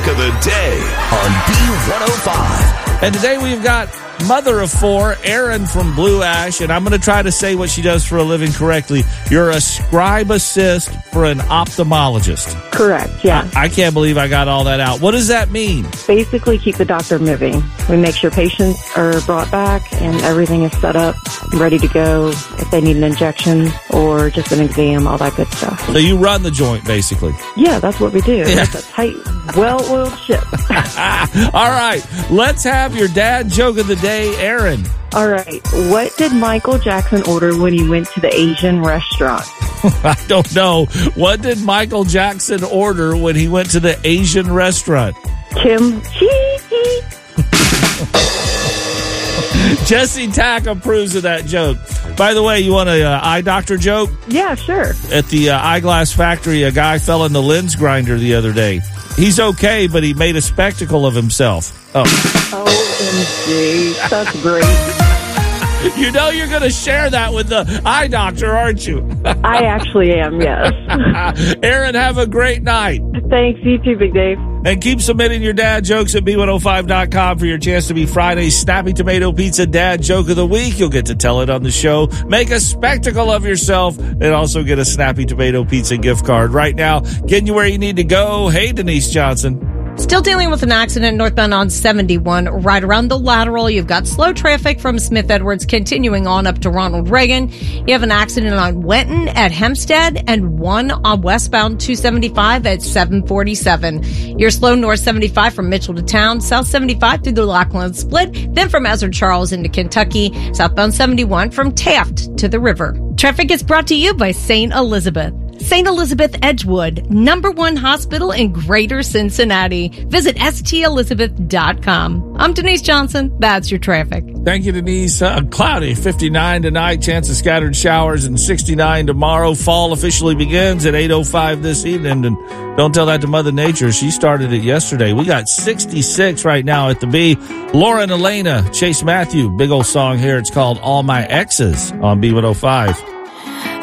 Joke of the Day on B105. And today we've got mother of four, Erin from Blue Ash, and I'm going to try to say what she does for a living correctly. You're a scribe assist for an ophthalmologist. Correct, yeah. I can't believe I got all that out. What does that mean? Basically, keep the doctor moving. We make sure patients are brought back and everything is set up, ready to go if they need an injection or just an exam, all that good stuff. So you run the joint, basically. Yeah, that's what we do. Yeah. It's a tight, well-oiled ship. All right, let's have your dad joke of the day, Erin. All right, what did Michael Jackson order when he went to the Asian restaurant? I don't know. What did Michael Jackson order when he went to the Asian restaurant? Kimchi. Jesse Tack approves of that joke. By the way, you want an eye doctor joke? Yeah, sure. At the eyeglass factory, a guy fell in the lens grinder the other day. He's okay, but he made a spectacle of himself. Oh. OMG. That's great. You know you're going to share that with the eye doctor, aren't you? I actually am, yes. Erin, have a great night. Thanks. You too, Big Dave. And keep submitting your dad jokes at B105.com for your chance to be Friday's Snappy Tomato Pizza Dad Joke of the Week. You'll get to tell it on the show. Make a spectacle of yourself and also get a Snappy Tomato Pizza gift card. Right now, getting you where you need to go. Hey, Denise Johnson. Still dealing with an accident northbound on 71, right around the lateral. You've got slow traffic from Smith Edwards continuing on up to Ronald Reagan. You have an accident on Wenton at Hempstead and one on westbound 275 at 747. You're slow north 75 from Mitchell to Town, south 75 through the Lackland Split, then from Ezra Charles into Kentucky, southbound 71 from Taft to the river. Traffic is brought to you by St. Elizabeth. St. Elizabeth Edgewood, #1 hospital in Greater Cincinnati. Visit stelizabeth.com. I'm Denise Johnson. That's your traffic. Thank you, Denise. Cloudy, 59 tonight, chance of scattered showers, and 69 tomorrow. Fall officially begins at 8:05 this evening, and don't tell that to Mother Nature. She started it yesterday. We got 66 right now at the B. Lauren, Elena, Chase Matthew, big old song here. It's called All My Exes on B105.